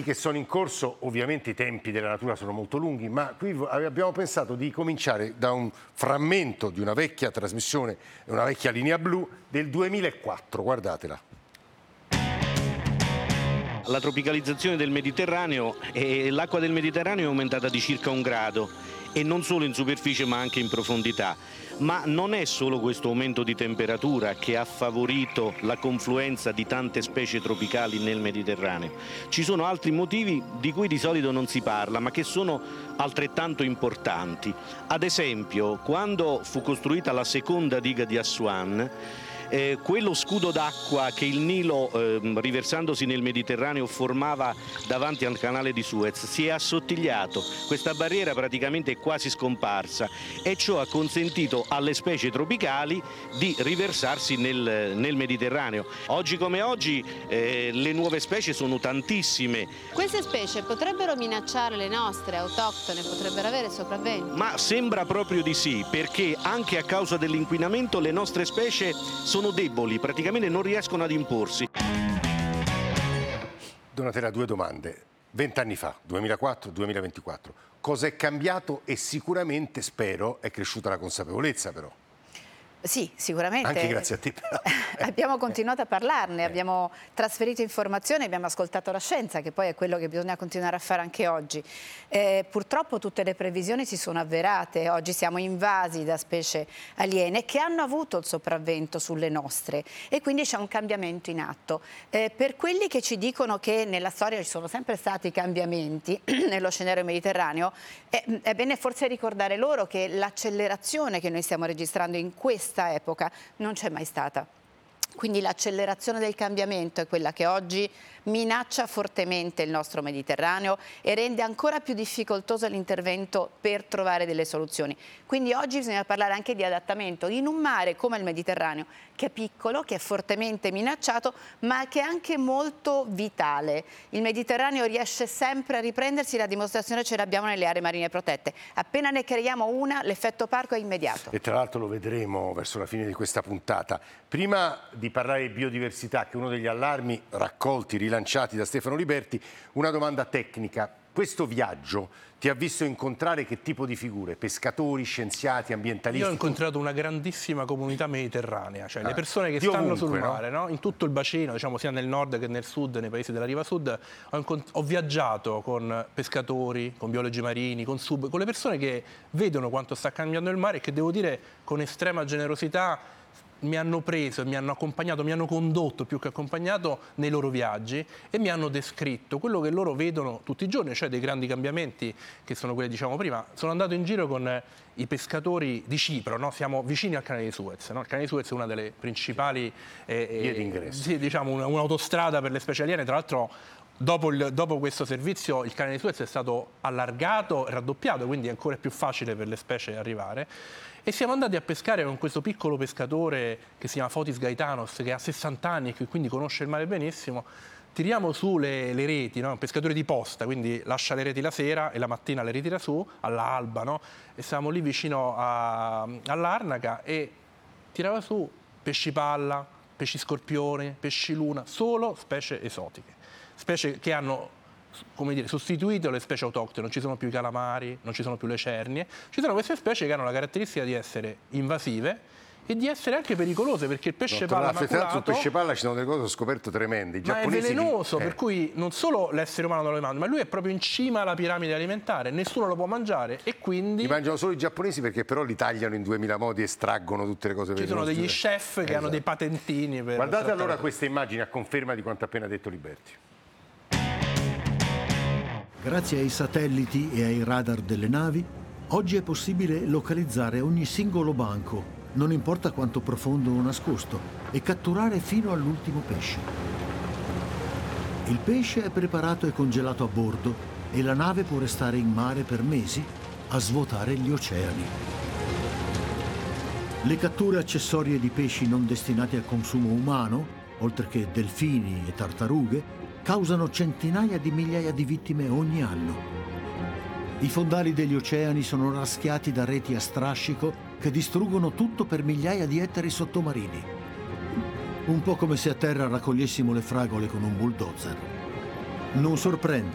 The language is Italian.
che sono in corso, ovviamente i tempi della natura sono molto lunghi, ma qui abbiamo pensato di cominciare da un frammento di una vecchia trasmissione, una vecchia linea blu del 2004, guardatela. La tropicalizzazione del Mediterraneo e l'acqua del Mediterraneo è aumentata di circa 1 grado e non solo in superficie ma anche in profondità. Ma non è solo questo aumento di temperatura che ha favorito la confluenza di tante specie tropicali nel Mediterraneo. Ci sono altri motivi di cui di solito non si parla ma che sono altrettanto importanti. Ad esempio, quando fu costruita la seconda diga di Assuan, quello scudo d'acqua che il Nilo, riversandosi nel Mediterraneo, formava davanti al canale di Suez si è assottigliato, questa barriera praticamente è quasi scomparsa e ciò ha consentito alle specie tropicali di riversarsi nel Mediterraneo. Oggi come oggi le nuove specie sono tantissime. Queste specie potrebbero minacciare le nostre autoctone, potrebbero avere sopravvento? Ma sembra proprio di sì, perché anche a causa dell'inquinamento le nostre specie sono deboli, praticamente non riescono ad imporsi. Donatella, 2 domande. 20 anni fa, 2004-2024, cosa è cambiato? E sicuramente, spero, è cresciuta la consapevolezza però. Sì, sicuramente. Anche grazie a te. Abbiamo continuato a parlarne, abbiamo trasferito informazioni, abbiamo ascoltato la scienza, che poi è quello che bisogna continuare a fare anche oggi. Purtroppo tutte le previsioni si sono avverate, oggi siamo invasi da specie aliene che hanno avuto il sopravvento sulle nostre e quindi c'è un cambiamento in atto. Per quelli che ci dicono che nella storia ci sono sempre stati cambiamenti nello scenario mediterraneo, è bene forse ricordare loro che l'accelerazione che noi stiamo registrando in questa epoca non c'è mai stata. Quindi l'accelerazione del cambiamento è quella che oggi minaccia fortemente il nostro Mediterraneo e rende ancora più difficoltoso l'intervento per trovare delle soluzioni. Quindi oggi bisogna parlare anche di adattamento in un mare come il Mediterraneo, che è piccolo, che è fortemente minacciato, ma che è anche molto vitale. Il Mediterraneo riesce sempre a riprendersi, la dimostrazione ce l'abbiamo nelle aree marine protette. Appena ne creiamo una, l'effetto parco è immediato. E tra l'altro lo vedremo verso la fine di questa puntata. Prima di parlare di biodiversità, che è uno degli allarmi raccolti, rilanciati da Stefano Liberti, una domanda tecnica. Questo viaggio ti ha visto incontrare che tipo di figure? Pescatori, scienziati, ambientalisti? Io ho incontrato una grandissima comunità mediterranea, cioè le persone che stanno ovunque, sul mare, no? In tutto il bacino, diciamo sia nel nord che nel sud, nei paesi della riva sud. Ho viaggiato con pescatori, con biologi marini, con le persone che vedono quanto sta cambiando il mare e che, devo dire, con estrema generosità mi hanno preso, mi hanno accompagnato, mi hanno condotto più che accompagnato nei loro viaggi e mi hanno descritto quello che loro vedono tutti i giorni, cioè dei grandi cambiamenti che sono quelli, diciamo prima. Sono andato in giro con i pescatori di Cipro, no? Siamo vicini al canale di Suez, no? Il canale di Suez è una delle principali vie d'ingresso. Sì, diciamo un'autostrada per le specie aliene. Tra l'altro dopo questo servizio il canale di Suez è stato allargato e raddoppiato, quindi è ancora più facile per le specie arrivare. E siamo andati a pescare con questo piccolo pescatore che si chiama Fotis Gaetanos, che ha 60 anni e che quindi conosce il mare benissimo. Tiriamo su le reti, no? Un pescatore di posta, quindi lascia le reti la sera e la mattina le ritira su, all'alba, no? E stavamo lì vicino all'Arnaca e tirava su pesci palla, pesci scorpione, pesci luna, solo specie esotiche. Specie che hanno, come dire, sostituito le specie autoctone. Non ci sono più i calamari, non ci sono più le cernie, ci sono queste specie che hanno la caratteristica di essere invasive e di essere anche pericolose, perché il pesce palla maculato... Sul pesce palla ci sono delle cose che ho scoperto tremende. Ma è velenoso, per cui non solo l'essere umano non lo mangia, ma lui è proprio in cima alla piramide alimentare, nessuno lo può mangiare e quindi... Li mangiano solo i giapponesi perché però li tagliano in 2000 modi, estraggono tutte le cose. Ci sono degli chef che hanno dei patentini per... Guardate allora queste immagini a conferma di quanto appena detto Liberti. Grazie ai satelliti e ai radar delle navi, oggi è possibile localizzare ogni singolo banco, non importa quanto profondo o nascosto, e catturare fino all'ultimo pesce. Il pesce è preparato e congelato a bordo e la nave può restare in mare per mesi a svuotare gli oceani. Le catture accessorie di pesci non destinati al consumo umano, oltre che delfini e tartarughe, causano centinaia di migliaia di vittime ogni anno. I fondali degli oceani sono raschiati da reti a strascico che distruggono tutto per migliaia di ettari sottomarini. Un po' come se a terra raccogliessimo le fragole con un bulldozer. Non sorprende